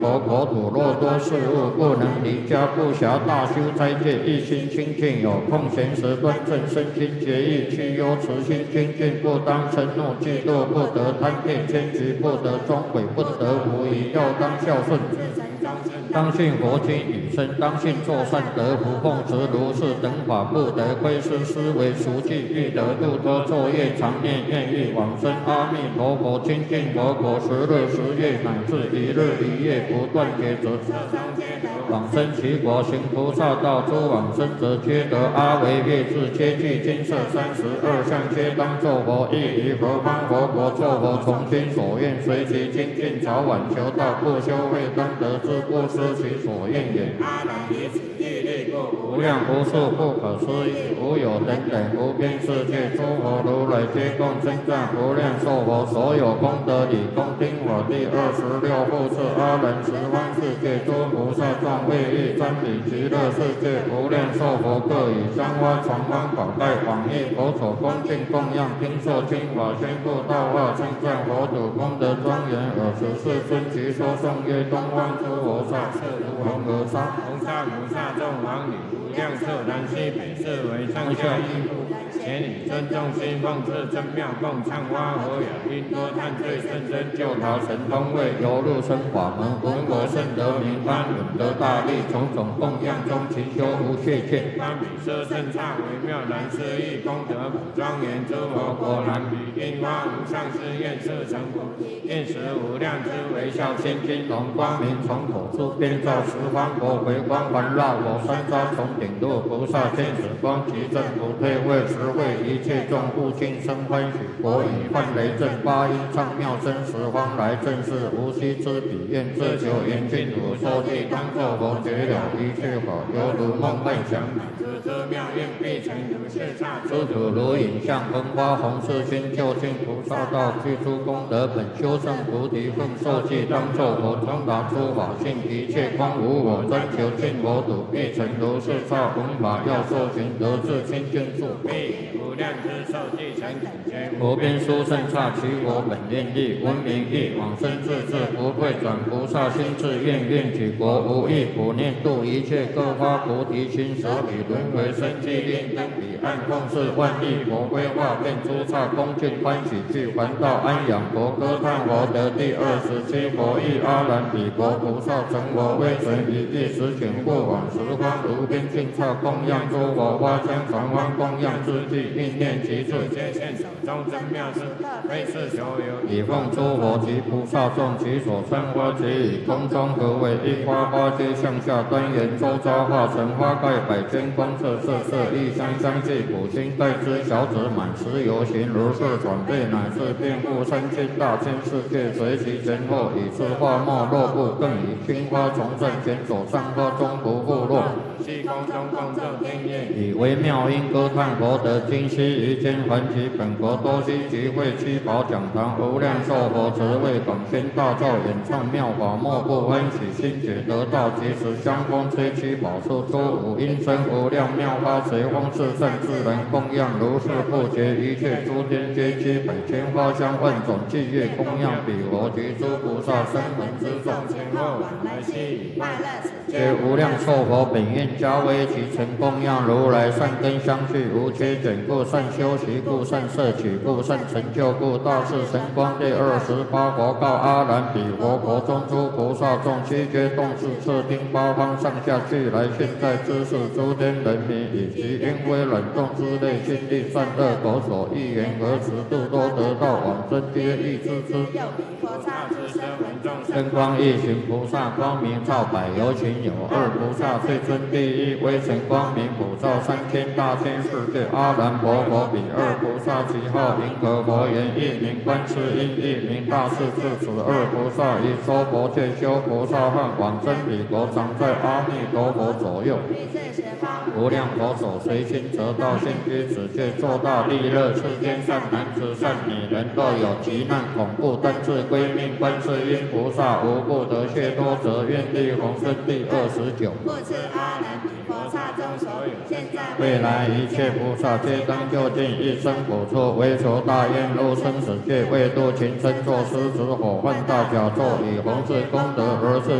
国土若多事务，不能离家，不暇大修斋戒，一心清净，有空闲时端正身心节义，去忧慈心精进，不当嗔怒嫉妒，不得贪恋奸局，不得装鬼，不得无疑，要当孝顺。当信佛经语声，当信作善得福，奉持如是等法，不得窥视思维熟记，欲得度脱作业，常念愿意往生阿弥陀佛，清净佛果10日10夜，乃至1日1夜不断解则往生其国，行菩萨道，诸往生者皆得阿惟越致，皆具金色32相，皆当作佛，亦于何方佛国作佛，从心所愿，随其精进，早晚求道，不修慧当得之，不失其所愿也。阿难以此地力故，无量无数不可思议，无有等等无边世界，诸佛如来皆共称赞无量寿佛，所有功德理恭听我第26复次阿难十方世界诸菩萨众为欲瞻礼极乐世界无量寿佛，各以香花传方宝盖广益佛所恭敬供养，听受经法宣布道化，称赞佛祖功德庄严，尔时世尊即说颂曰：东方诸佛萨是如恒河沙，红沙菩萨众王女无量寿南西北四维上下依附，且你尊重心奉至真妙共唱花和雅音多叹最甚深救逃神通位，游入生法门，闻我甚得名般，闻得大利，种种供养中勤修无懈欠。般比舍甚刹微妙难思议，功德普庄严，诸佛果然比樱花无上誓愿色成佛，愿时无量之微笑千金龙光明，从口出遍照十方佛，回光环绕我三匝，从顶入菩萨天使光，其正不退位，实会一切众护尽生欢喜，国语梵雷震八音唱妙声，十方来正是无须之彼，愿自求严净土受记，当作佛觉了一切法，犹如梦幻想，这妙愿必成如是刹，诸土如影像风花红世心，究竟菩萨道，具诸功德本修正菩提，奉受记当作佛，通达诸法性，一切空无我，专求净佛土，必成如是刹，弘法要受行，得至清净处，必无量之受记成等觉，无边殊胜刹，其佛本愿力，闻名义，往生自治，不会转菩萨心智，愿举国无异，普念度一切各发菩提心，舍彼轮回生机令登彼岸，奉事万亿佛规划，遍诸刹恭敬欢喜，具还道安养佛，歌叹佛得第27佛意，阿难彼国菩萨成佛，威神一意实请过往十方无边尽刹供养诸佛，花香传方供养之际，应念其处，皆现手中真妙事，非是求有，以奉诸佛及菩萨众，其所参花皆以空中合为一花，花皆向下端严，周遭化成花盖百千光色，色色异香相继，普心待之小子满十游行，如是转对，乃至遍覆3000大千世界，随其前后，以是花没落不，更以青花重振，前手上花中不复落，虚空中共奏天乐，以微妙音歌叹佛得今昔于间还其本国多悉集会七宝讲堂，无量寿佛慈为广宣大造，演唱妙法，莫不欢喜心解得道，即时香风吹七宝树，出五音声无量妙花，随风四散自然供养，如是不绝，一切诸天皆积百千花香万种伎乐供养彼佛及诸菩萨声闻之众，前后往来悉以快乐，皆无量寿佛本愿加为其成供养如来善根相续，无缺减故，善修习故，善摄取故，善成就故，大士神光第28佛告阿难彼佛国中诸菩萨众，悉皆动视侧听八方上下俱来，现在知识诸天人民以及因为冷冻之类，心地善恶口所欲言何时度多得道往生，皆欲知之。真光一行菩萨光明照百有情，有二菩萨最尊第一，微尘光明普照3000大千世界，阿难佛佛彼二菩萨，其号银河佛言，一名观世音，一名大势至，此二菩萨以说佛戒修菩萨汉，往生彼国，常在阿弥陀佛左右，无量佛手随心得道，现居此界，作大利乐，世间善男子善女人，若有急难恐怖，但自归命观世音菩萨，无不得解脱者，愿力宏生第29。故此阿难彼菩萨中所有现在未来一切菩萨，皆当就近一生补处，为求大愿入生死界，为度情身作狮子火犯大甲咒，以弘誓功德而是